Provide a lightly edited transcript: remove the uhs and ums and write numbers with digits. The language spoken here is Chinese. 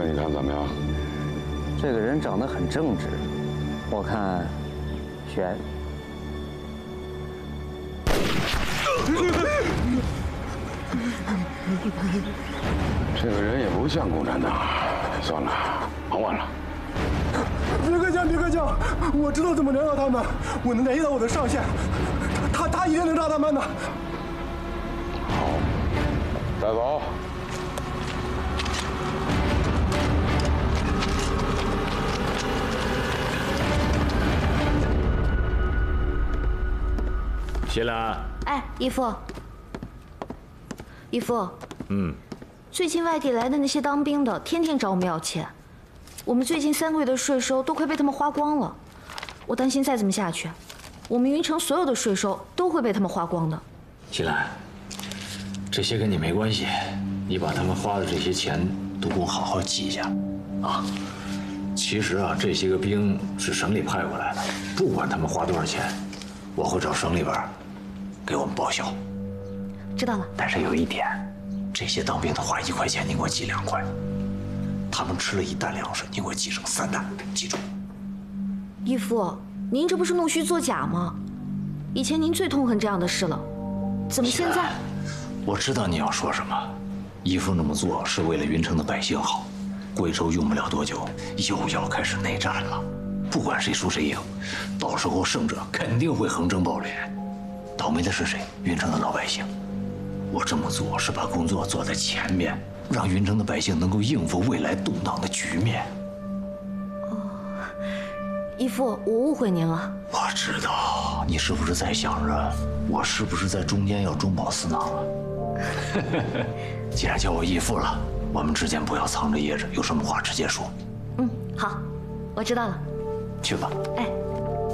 你看怎么样？ 这个人长得很正直，我看选。 这个人也不像共产党。算了，甭问了。 别客气，我知道怎么联络他们，我能联系到我的上线，他一定能抓他们的。 好，带走。 谢兰， 哎，义父，义父，最近外地来的那些当兵的，天天找我们要钱，我们最近3个月的税收都快被他们花光了，我担心再这么下去，我们云城所有的税收都会被他们花光的。 谢兰，这些跟你没关系，你把他们花的这些钱都给我好好记一下，啊。其实啊，这些个兵是省里派过来的，不管他们花多少钱，我会找省里边。 给我们报销， 知道了。 但是有一点，这些当兵的花1块钱，你给我记2块；他们吃了1担粮食，你给我记成3担，记住。 义父，您这不是弄虚作假吗？以前您最痛恨这样的事了，怎么现在？ 我知道你要说什么，义父那么做是为了云城的百姓好。贵州用不了多久，又要开始内战了，不管谁输谁赢，到时候胜者肯定会横征暴敛。 倒霉的是谁？云城的老百姓。我这么做是把工作做在前面，让云城的百姓能够应付未来动荡的局面。 义父，我误会您了。 我知道，你是不是在想着我是不是在中间要中饱私囊啊？既然叫我义父了，我们之间不要藏着掖着，有什么话直接说。 好，我知道了。 去吧。 哎。